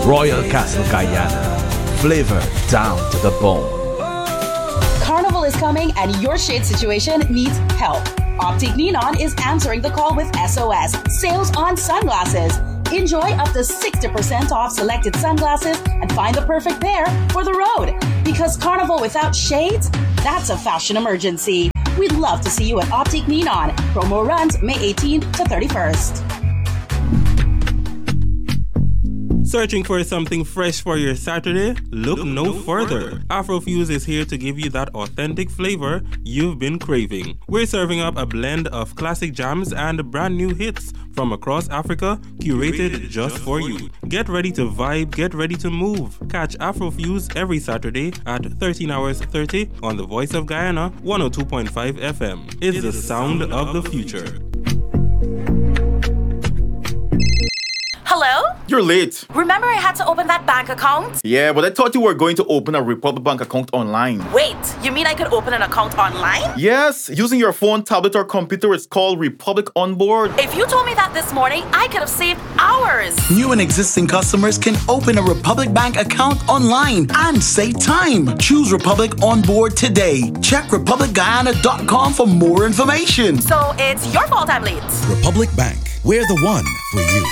Royal Castle Guyana. Flavor down to the bone. Carnival is coming and your shade situation needs help. Optic Neon is answering the call with SOS, sales on sunglasses. Enjoy up to 60% off selected sunglasses and find the perfect pair for the road. Because Carnival without shades, that's a fashion emergency. We'd love to see you at Optic Neon. Promo runs May 18th to 31st. Searching for something fresh for your Saturday? Look no further. Afrofuse is here to give you that authentic flavor you've been craving. We're serving up a blend of classic jams and brand new hits from across Africa, curated just for you. Get ready to vibe, get ready to move. Catch Afrofuse every Saturday at 13 hours 30 on the Voice of Guyana, 102.5 FM. It's the sound of the future. Hello? You're late. Remember I had to open that bank account? Yeah, but I thought you were going to open a Republic Bank account online. Wait, you mean I could open an account online? Yes, using your phone, tablet, or computer. It's called Republic Onboard. If you told me that this morning, I could have saved hours. New and existing customers can open a Republic Bank account online and save time. Choose Republic Onboard today. Check republicguyana.com for more information. So it's your fault I'm late. Republic Bank, we're the one for you.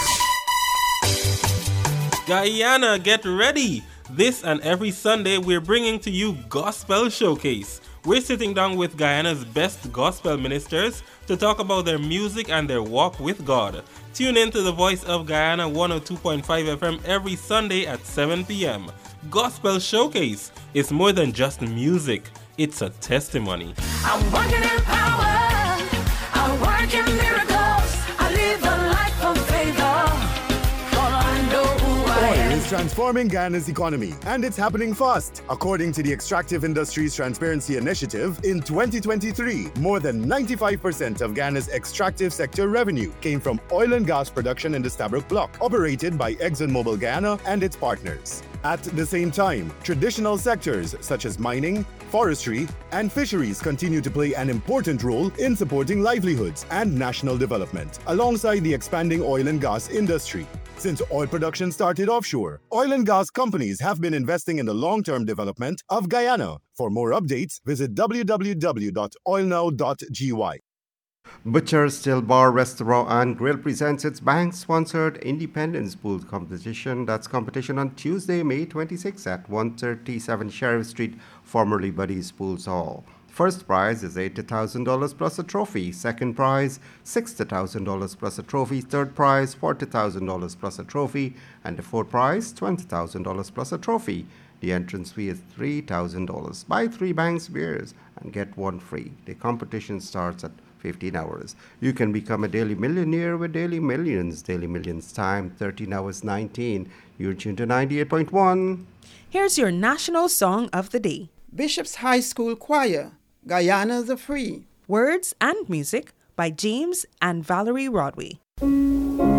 Guyana, get ready! This and every Sunday, we're bringing to you Gospel Showcase. We're sitting down with Guyana's best gospel ministers to talk about their music and their walk with God. Tune in to the Voice of Guyana 102.5 FM every Sunday at 7 p.m. Gospel Showcase is more than just music, it's a testimony. I'm working in power, I work in miracles, I live a life of favor, for I know who I am. Oil is transforming Guyana's economy, and it's happening fast. According to the Extractive Industries Transparency Initiative, in 2023, more than 95% of Guyana's extractive sector revenue came from oil and gas production in the Stabroek Block, operated by ExxonMobil Guyana and its partners. At the same time, traditional sectors such as mining, forestry, and fisheries continue to play an important role in supporting livelihoods and national development, alongside the expanding oil and gas industry. Since oil production started offshore, oil and gas companies have been investing in the long-term development of Guyana. For more updates, visit www.oilnow.gy. Butcher's Still Bar Restaurant and Grill presents its bank-sponsored Independence Pool competition. That's competition on Tuesday, May 26 at 137 Sheriff Street, formerly Buddy's Pools Hall. First prize is $80,000 plus a trophy. Second prize, $60,000 plus a trophy. Third prize, $40,000 plus a trophy. And the fourth prize, $20,000 plus a trophy. The entrance fee is $3,000. Buy 3 Banks beers and get 1 free. The competition starts at 15 hours. You can become a daily millionaire with Daily Millions. Daily Millions time, 13 hours 19. You're tuned to 98.1. Here's your national song of the day. Bishop's High School Choir, Guyana the Free. Words and music by James and Valerie Rodway.